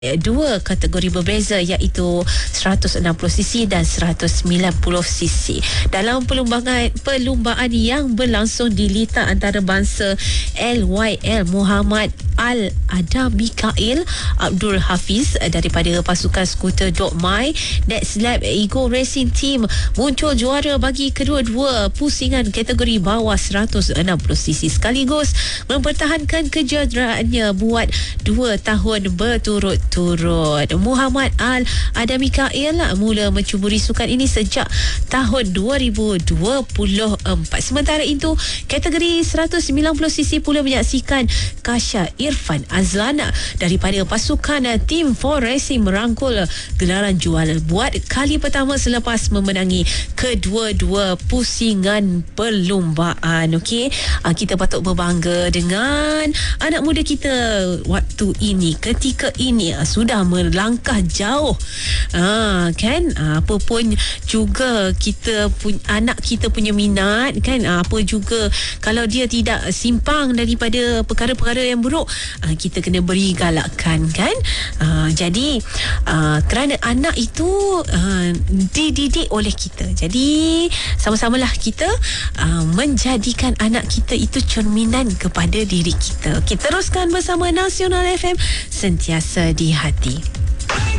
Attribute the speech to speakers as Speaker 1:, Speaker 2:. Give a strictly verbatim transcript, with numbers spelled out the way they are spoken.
Speaker 1: dua kategori berbeza, iaitu seratus enam puluh cc dan seratus sembilan puluh cc. Dalam perlumbaan perlumbaan yang berlangsung di litar antarabangsa L Y L, Muhammad Al-Adam Mikail Abdul Hafiz daripada pasukan skuter Dok Mai Next Lab Ego Racing Team muncul juara bagi kedua-dua pusingan kategori bawah seratus enam puluh cc, sekaligus mempertahankan kejayaaannya buat dua tahun berturut-turut. Muhammad Al-Adam Mikail mula mencuburi sukan ini sejak tahun dua ribu dua puluh empat. Sementara itu, kategori seratus sembilan puluh cc pula menyaksikan Kasha Irfan Azlan daripada pasukan Team four Racing merangkul gelaran juara buat kali pertama selepas memenangi kedua-dua pusingan perlumbaan. Okey, kita patut berbangga dengan anak muda kita waktu ini, ketika ini sudah melangkah jauh. Ha, kan, apa pun juga kita pun, anak kita punya minat kan, apa juga kalau dia tidak simpang daripada perkara-perkara yang buruk, kita kena beri galakkan kan. Ha, jadi kerana anak itu dididik oleh kita, jadi sama-samalah kita menjadikan anak kita itu cerminan kepada diri kita. Kita teruskan bersama Nasional F M, sentiasa di hati.